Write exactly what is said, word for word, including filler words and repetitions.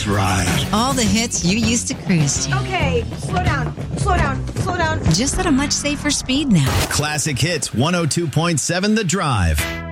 ride. All the hits you used to cruise to. Okay, slow down, slow down, slow down. Just at a much safer speed now. Classic Hits one oh two point seven The Drive.